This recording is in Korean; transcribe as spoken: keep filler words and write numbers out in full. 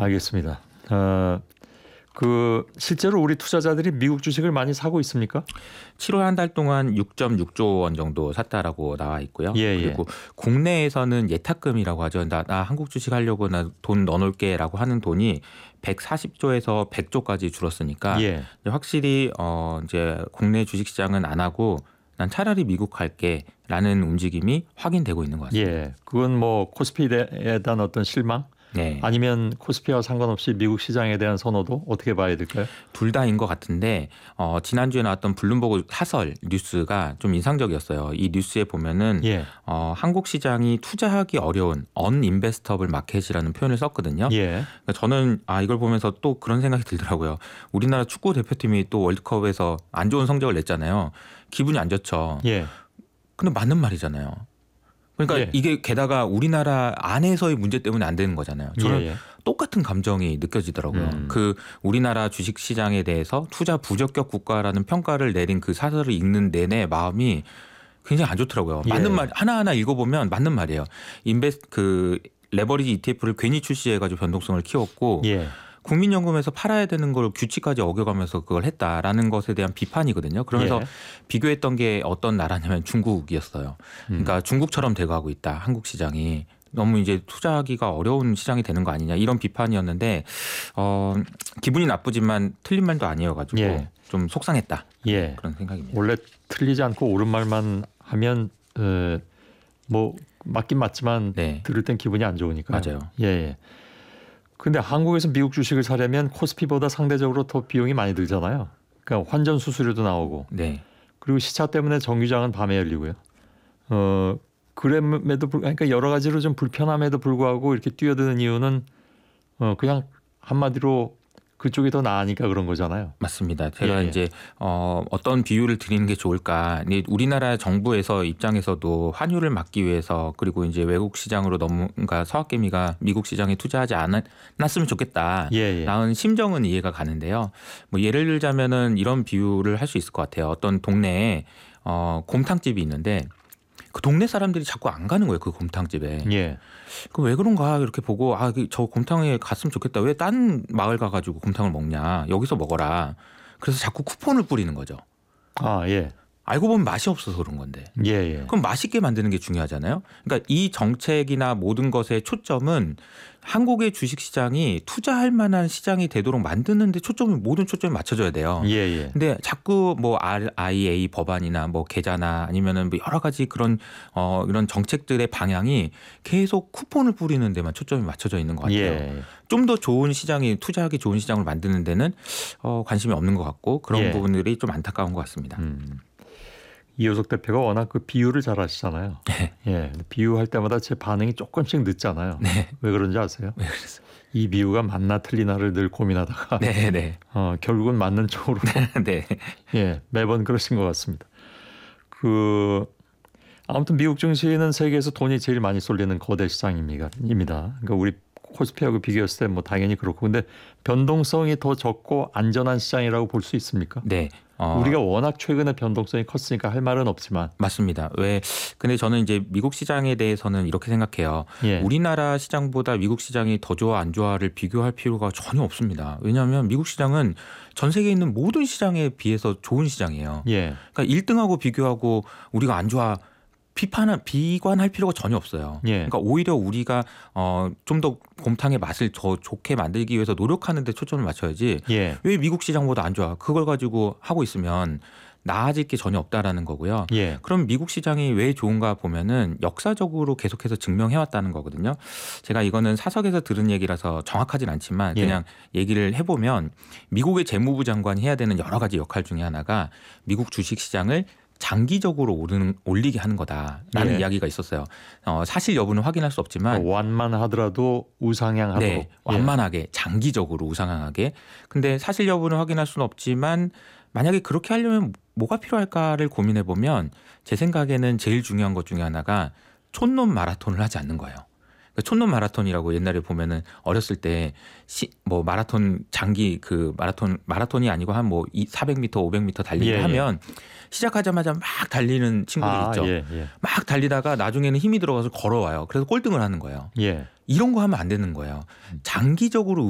알겠습니다. 어, 그 실제로 우리 투자자들이 미국 주식을 많이 사고 있습니까? 칠월 한 달 동안 육 점 육 조 원 정도 샀다라고 나와 있고요. 예, 그리고 예. 국내에서는 예탁금이라고 하죠. 나, 나 한국 주식 하려고 나 돈 넣어놓을게라고 하는 돈이 백사십 조에서 백 조까지 줄었으니까 예. 확실히 어 이제 국내 주식 시장은 안 하고 난 차라리 미국 갈게라는 움직임이 확인되고 있는 것 같습니다. 예, 그건 뭐 코스피에 대한 어떤 실망? 네. 아니면 코스피와 상관없이 미국 시장에 대한 선호도 어떻게 봐야 될까요? 둘 다인 것 같은데 어, 지난주에 나왔던 블룸버그 사설 뉴스가 좀 인상적이었어요. 이 뉴스에 보면은 예. 어, 한국 시장이 투자하기 어려운 언인베스터블 마켓이라는 표현을 썼거든요. 예. 그러니까 저는 아 이걸 보면서 또 그런 생각이 들더라고요. 우리나라 축구 대표팀이 또 월드컵에서 안 좋은 성적을 냈잖아요. 기분이 안 좋죠. 예. 근데 맞는 말이잖아요. 그러니까 예. 이게 게다가 우리나라 안에서의 문제 때문에 안 되는 거잖아요. 저는 예, 예. 똑같은 감정이 느껴지더라고요. 음. 그 우리나라 주식 시장에 대해서 투자 부적격 국가라는 평가를 내린 그 사설을 읽는 내내 마음이 굉장히 안 좋더라고요. 예. 맞는 말 하나하나 읽어보면 맞는 말이에요. 인베스 그 레버리지 이티에프를 괜히 출시해가지고 변동성을 키웠고 예. 국민연금에서 팔아야 되는 걸 규칙까지 어겨가면서 그걸 했다라는 것에 대한 비판이거든요. 그러면서 예. 비교했던 게 어떤 나라냐면 중국이었어요. 그러니까 음. 중국처럼 돼가고 있다. 한국 시장이. 너무 이제 투자하기가 어려운 시장이 되는 거 아니냐 이런 비판이었는데 어, 기분이 나쁘지만 틀린 말도 아니어가지고 예. 좀 속상했다. 예. 그런 생각입니다. 원래 틀리지 않고 옳은 말만 하면 어, 뭐 맞긴 맞지만 네. 들을 땐 기분이 안 좋으니까. 맞아요. 예. 예. 근데 한국에서 미국 주식을 사려면 코스피보다 상대적으로 더 비용이 많이 들잖아요. 그러니까 환전 수수료도 나오고. 네. 그리고 시차 때문에 정규장은 밤에 열리고요. 어, 그럼에도 불 그러니까 여러 가지로 좀 불편함에도 불구하고 이렇게 뛰어드는 이유는 어, 그냥 한마디로 그쪽이 더 나으니까 그런 거잖아요. 맞습니다. 제가 예. 이제 어, 어떤 비유를 드리는 게 좋을까? 우리나라 정부에서 입장에서도 환율을 막기 위해서 그리고 이제 외국 시장으로 너무 그러니까 서학개미가 미국 시장에 투자하지 않았으면 좋겠다. 예, 예. 라는 심정은 이해가 가는데요. 뭐 예를 들자면은 이런 비유를 할 수 있을 것 같아요. 어떤 동네에 어, 곰탕집이 있는데 그 동네 사람들이 자꾸 안 가는 거예요. 그 곰탕집에. 예. 그 왜 그런가 이렇게 보고 아 저 곰탕에 갔으면 좋겠다. 왜 딴 마을 가가지고 곰탕을 먹냐. 여기서 먹어라. 그래서 자꾸 쿠폰을 뿌리는 거죠. 아, 예. 알고 보면 맛이 없어서 그런 건데. 예, 예. 그럼 맛있게 만드는 게 중요하잖아요. 그러니까 이 정책이나 모든 것의 초점은 한국의 주식시장이 투자할 만한 시장이 되도록 만드는 데 초점이 모든 초점이 맞춰져야 돼요. 예, 예. 근데 자꾸 뭐 알아이에이 법안이나 뭐 계좌나 아니면은 뭐 여러 가지 그런 어 이런 정책들의 방향이 계속 쿠폰을 뿌리는 데만 초점이 맞춰져 있는 것 같아요. 예. 좀 더 좋은 시장이 투자하기 좋은 시장을 만드는 데는 어 관심이 없는 것 같고 그런 예. 부분들이 좀 안타까운 것 같습니다. 음. 이효석 대표가 워낙 그 비유를 잘 하시잖아요. 네. 예. 비유할 때마다 제 반응이 조금씩 늦잖아요. 네. 왜 그런지 아세요? 왜 그랬어요? 이 비유가 맞나 틀리나를 늘 고민하다가 네, 네. 어, 결국은 맞는 쪽으로 네. 예, 매번 그러신 것 같습니다. 그 아무튼 미국 증시는 세계에서 돈이 제일 많이 쏠리는 거대 시장입니다. 그러니까 우리 코스피하고 비교했을 때 뭐 당연히 그렇고 근데 변동성이 더 적고 안전한 시장이라고 볼 수 있습니까? 네. 어, 우리가 워낙 최근에 변동성이 컸으니까 할 말은 없지만 맞습니다. 왜 근데 저는 이제 미국 시장에 대해서는 이렇게 생각해요. 예. 우리나라 시장보다 미국 시장이 더 좋아 안 좋아를 비교할 필요가 전혀 없습니다. 왜냐하면 미국 시장은 전 세계에 있는 모든 시장에 비해서 좋은 시장이에요. 예. 그러니까 일 등하고 비교하고 우리가 안 좋아 비판할 비관할 필요가 전혀 없어요. 예. 그러니까 오히려 우리가 어, 좀 더 곰탕의 맛을 더 좋게 만들기 위해서 노력하는 데 초점을 맞춰야지. 예. 왜 미국 시장보다 안 좋아? 그걸 가지고 하고 있으면 나아질 게 전혀 없다라는 거고요. 예. 그럼 미국 시장이 왜 좋은가 보면은 역사적으로 계속해서 증명해 왔다는 거거든요. 제가 이거는 사석에서 들은 얘기라서 정확하진 않지만 그냥 예. 얘기를 해보면 미국의 재무부 장관이 해야 되는 여러 가지 역할 중에 하나가 미국 주식 시장을 장기적으로 오르는, 올리게 하는 거다라는 예. 이야기가 있었어요. 어, 사실 여부는 확인할 수 없지만 완만하더라도 우상향하도록 네, 완만하게 장기적으로 우상향하게. 근데 사실 여부는 확인할 수는 없지만 만약에 그렇게 하려면 뭐가 필요할까를 고민해 보면 제 생각에는 제일 중요한 것 중에 하나가 촌놈 마라톤을 하지 않는 거예요. 그러니까 촌놈 마라톤이라고 옛날에 보면은 어렸을 때 뭐 마라톤 장기 그 마라톤 마라톤이 아니고 한 뭐 사백 미터, 오백 미터 달리기 예, 하면 시작하자마자 막 달리는 친구들 아, 있죠. 예, 예. 막 달리다가 나중에는 힘이 들어가서 걸어와요. 그래서 꼴등을 하는 거예요. 예. 이런 거 하면 안 되는 거예요. 장기적으로